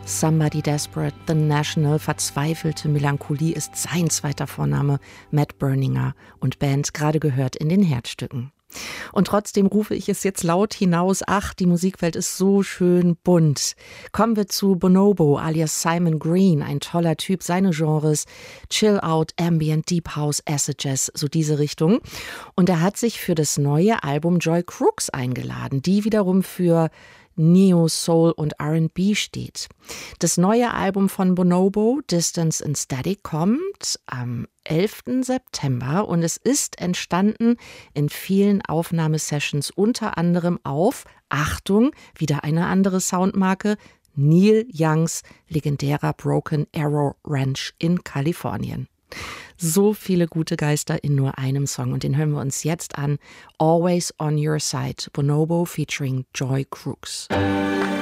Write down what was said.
Somebody Desperate, The National, verzweifelte Melancholie ist sein zweiter Vorname, Matt Berninger und Band, gerade gehört in den Herzstücken. Und trotzdem rufe ich es jetzt laut hinaus, ach, die Musikwelt ist so schön bunt. Kommen wir zu Bonobo alias Simon Green, ein toller Typ, seine Genres Chill Out, Ambient, Deep House, Acid Jazz, so diese Richtung. Und er hat sich für das neue Album Joy Crooks eingeladen, die wiederum für Neo, Soul und R&B steht. Das neue Album von Bonobo, Distance and Static, kommt am 11. September und es ist entstanden in vielen Aufnahmesessions, unter anderem auf, Achtung, wieder eine andere Soundmarke, Neil Youngs legendärer Broken Arrow Ranch in Kalifornien. So viele gute Geister in nur einem Song und den hören wir uns jetzt an. Always on Your Side, Bonobo featuring Joy Crooks.